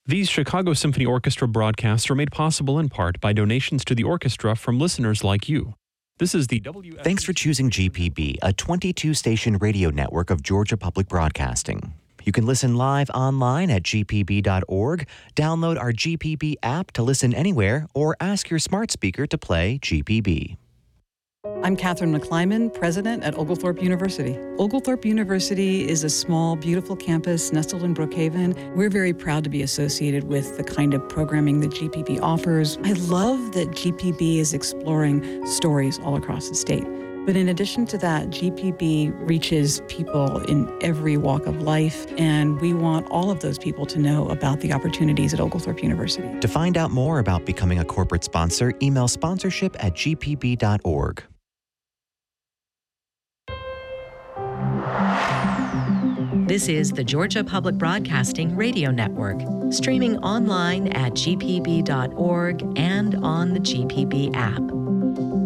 These Chicago Symphony Orchestra broadcasts are made possible in part by donations to the orchestra from listeners like you. This is the WFHB. Thanks for choosing GPB, a 22-station radio network of Georgia Public Broadcasting. You can listen live online at gpb.org, download our GPB app to listen anywhere, or ask your smart speaker to play GPB. I'm Catherine McClyman, president at Oglethorpe University. Oglethorpe University is a small, beautiful campus nestled in Brookhaven. We're very proud to be associated with the kind of programming that GPB offers. I love that GPB is exploring stories all across the state. But in addition to that, GPB reaches people in every walk of life, and we want all of those people to know about the opportunities at Oglethorpe University. To find out more about becoming a corporate sponsor, email sponsorship@gpb.org. This is the Georgia Public Broadcasting Radio Network, streaming online at gpb.org and on the GPB app.